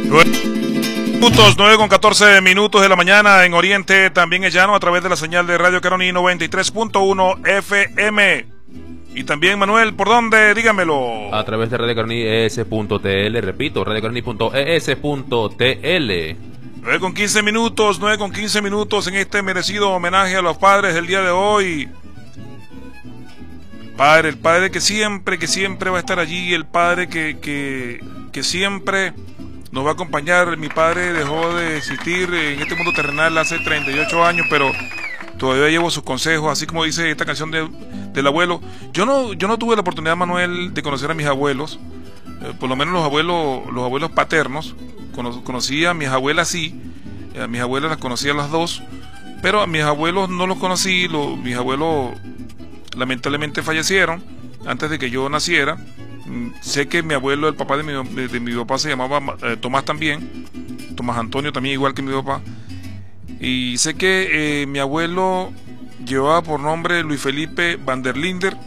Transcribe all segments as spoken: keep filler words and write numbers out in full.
Minutos, nueve con catorce minutos de la mañana en Oriente, también es llano a través de la señal de Radio Caroní noventa y tres punto uno F M. Y también, Manuel, ¿por dónde? Dígamelo. A través de Radio Caroní E S punto T L, repito, radio caroní punto E S punto T L. nueve con quince minutos, nueve con quince minutos en este merecido homenaje a los padres del día de hoy. El padre, el padre que siempre, que siempre va a estar allí, el padre que, que, que siempre nos va a acompañar. Mi padre dejó de existir en este mundo terrenal hace treinta y ocho años, pero todavía llevo sus consejos, así como dice esta canción de, del abuelo. Yo no, yo no tuve la oportunidad, Manuel, de conocer a mis abuelos, eh, por lo menos los abuelos, los abuelos paternos. Cono, conocí a mis abuelas, sí, a mis abuelas las conocí a las dos, pero a mis abuelos no los conocí. Los, mis abuelos lamentablemente fallecieron antes de que yo naciera. Sé que mi abuelo, el papá de mi, de, de mi papá, se llamaba eh, Tomás también, Tomás Antonio también, igual que mi papá. Y sé que eh, mi abuelo llevaba por nombre Luis Felipe van der Linden,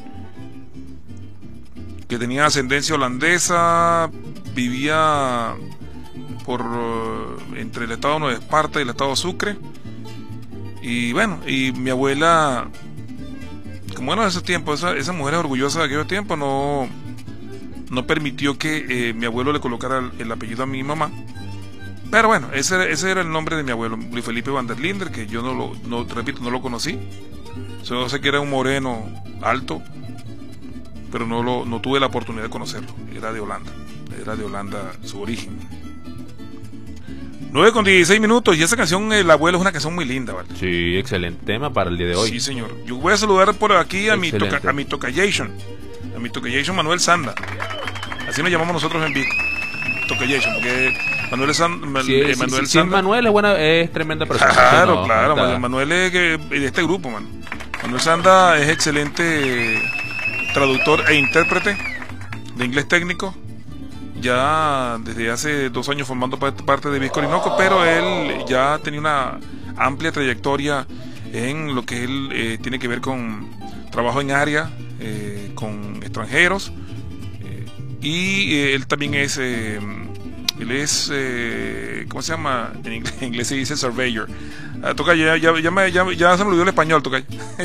que tenía ascendencia holandesa, vivía por uh, entre el estado de Nueva Esparta y el estado de Sucre. Y bueno, y mi abuela, como bueno de ese tiempo, esa, esa mujer es orgullosa de aquellos tiempos, no, no permitió que eh, mi abuelo le colocara el, el apellido a mi mamá. Pero bueno, ese, ese era el nombre de mi abuelo, Luis Felipe van der Linden, que yo no lo, no, repito, no lo conocí. Solo sé que era un moreno alto, pero no, lo, no tuve la oportunidad de conocerlo. Era de Holanda, era de Holanda su origen. nueve con dieciséis minutos, y esa canción, El Abuelo, es una canción muy linda, ¿vale? Sí, excelente tema para el día de hoy. Sí, señor. Yo voy a saludar por aquí a mi, toca, a mi tocallation, a mi tocallation Manuel Sanda. Así nos llamamos nosotros en Vic, tocallation, porque Manuel, San, sí, eh, sí, Manuel sí, Sanda. Sí, Manuel es buena, es tremenda persona. Claro, no, claro, está... Manuel es que, de este grupo, man. Manuel Sanda es excelente traductor e intérprete de inglés técnico. Ya desde hace dos años formando parte de Visco Orinoco, pero él ya tenía una amplia trayectoria en lo que él eh, tiene que ver con trabajo en área, eh, con extranjeros, eh, y eh, él también es, eh, él es, eh, ¿cómo se llama? En inglés, en inglés se dice surveyor. Uh, toca, ya, ya, ya, me, ya, ya se me olvidó el español, toca.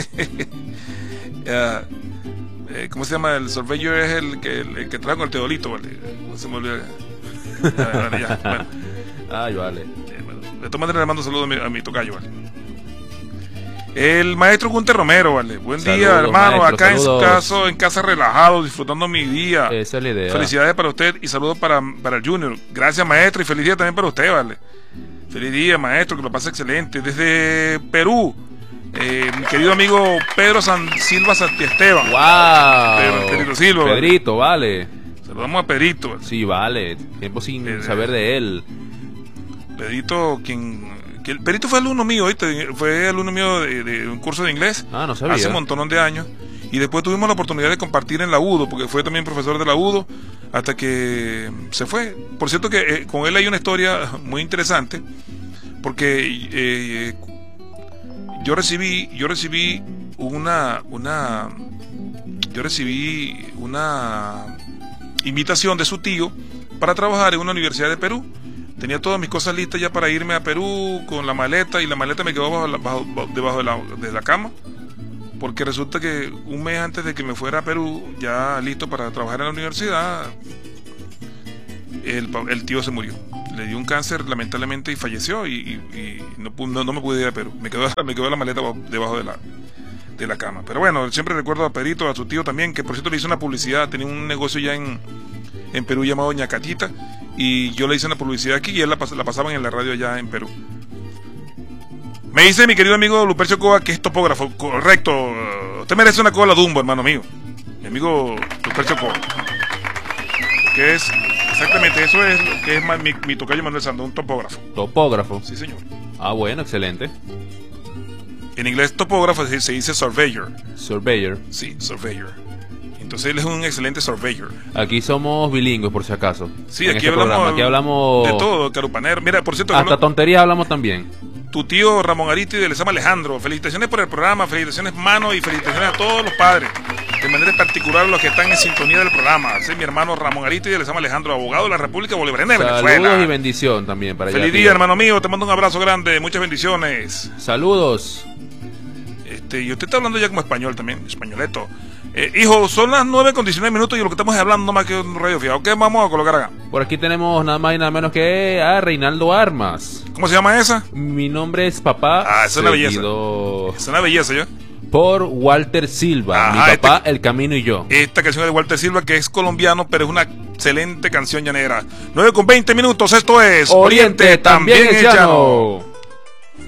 uh, ¿Cómo se llama? El surveyor es el que, el, el que trae con el teodolito, ¿vale? No se me olvida. Ah, vale, ya, bueno. Ay, vale. Eh, bueno, de todas maneras le mando saludos a mi, a mi tocayo, ¿vale? El maestro Gunter Romero, ¿vale? Buen saludos, día, hermano. Maestro, acá saludos. En su caso, en casa relajado, disfrutando mi día. Esa es la idea. Felicidades para usted y saludos para, para el Junior. Gracias, maestro, y feliz día también para usted, ¿vale? Feliz día, maestro, que lo pase excelente. Desde Perú. Eh, mi querido amigo Pedro San Silva Santiesteban. ¡Wow! Pedro, Pedrito Silva. Pedrito, vale. Saludamos a Pedrito. ¿Vale? Sí, vale. Tiempo sin eh, saber de él. Pedrito, quien. Que el Pedrito fue alumno mío, ¿oíste? Fue alumno mío de, de un curso de inglés. Ah, no sabía. Hace un montón de años. Y después tuvimos la oportunidad de compartir en la U D O, porque fue también profesor de la U D O, hasta que se fue. Por cierto, que eh, con él hay una historia muy interesante, porque. Eh, Yo recibí, yo recibí una, una, yo recibí una invitación de su tío para trabajar en una universidad de Perú. Tenía todas mis cosas listas ya para irme a Perú con la maleta, y la maleta me quedó bajo, bajo, bajo, debajo de la, de la cama, porque resulta que un mes antes de que me fuera a Perú, ya listo para trabajar en la universidad, el, el tío se murió. Le dio un cáncer lamentablemente y falleció, y, y, y no, no, no me pude ir a Perú. Me quedó, me quedó la maleta debajo de la, de la cama. Pero bueno, siempre recuerdo a Pedrito, a su tío también, que por cierto le hice una publicidad. Tenía un negocio ya en, en Perú llamado Ñacatita, y yo le hice una publicidad aquí y él la, la pasaban en la radio allá en Perú. Me dice mi querido amigo Lupercio Coa que es topógrafo. Correcto. Usted merece una cola Dumbo, hermano mío. Mi amigo Lupercio Coa. Que es... Exactamente, eso es lo que es mi, mi tocayo Manuel Sanda, un topógrafo. ¿Topógrafo? Sí, señor. Ah, bueno, excelente. En inglés topógrafo se, se dice surveyor. Surveyor. Sí, surveyor. Entonces él es un excelente surveyor. Aquí somos bilingües, por si acaso. Sí, aquí, este hablamos, aquí hablamos de todo, carupanero. Mira, por cierto... Hasta tonterías hablamos también. Tu tío Ramón Aristide, les llama Alejandro. Felicitaciones por el programa, felicitaciones, mano, y felicitaciones a todos los padres. de manera particular los que están en sintonía del programa. Ese es mi hermano Ramón Aristide, les llama Alejandro, abogado de la República Bolivariana de Venezuela. Saludos y bendición también para Feliz allá, día, tío. hermano mío, te mando un abrazo grande, muchas bendiciones. Saludos. Este, y usted está hablando ya como español también, españoleto. Eh, hijo, son las nueve con diecinueve minutos y lo que estamos hablando no más que un radio fiado. ¿Qué vamos a colocar acá? Por aquí tenemos nada más y nada menos que a Reinaldo Armas. ¿Cómo se llama esa? Mi nombre es Papá. Ah, esa es una belleza. seguido Es una belleza, ¿yo? por Walter Silva. Ajá, Mi papá, este- El Camino y yo. Esta canción es de Walter Silva, que es colombiano, pero es una excelente canción llanera. nueve con veinte minutos, esto es Oriente también es llano.